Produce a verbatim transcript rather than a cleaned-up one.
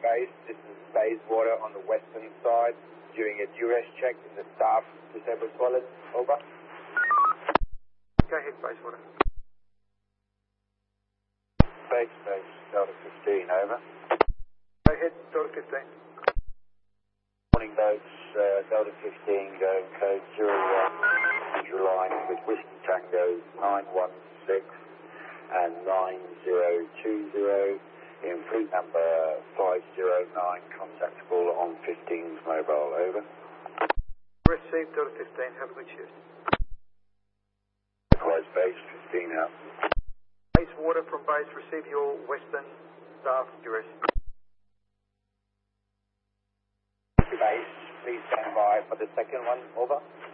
base. This is Bayswater on the western side. Doing a duress check in the staff disabled toilet. Over. Go ahead, Bayswater. Base, base, Delta fifteen, over. Go ahead, Delta fifteen. Morning, boats. Uh, Delta fifteen going code zero one. Visual line with Whiskey Tango nine one six and nine zero two zero in fleet number five zero nine, contactable on fifteen's mobile, over. Received, Delta fifteen, have a good shift. Likewise, base fifteen out. Bayswater from base, receive your western staff duress. Base, please stand by for the second one, over.